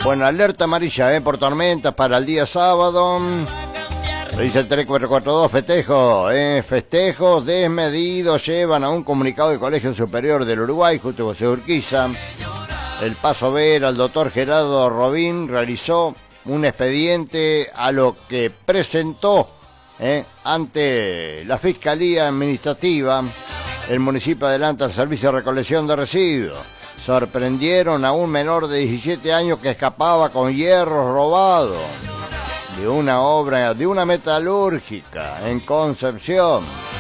Bueno, alerta amarilla por tormentas para el día sábado. Dice el 3442, festejos desmedidos llevan a un comunicado del Colegio Superior del Uruguay, justo José Urquiza. El Paso Vera, el doctor Gerardo Robín realizó un expediente a lo que presentó ante la Fiscalía Administrativa. El municipio adelanta el servicio de recolección de residuos. Sorprendieron a un menor de 17 años que escapaba con hierros robados de una obra, de una metalúrgica en Concepción.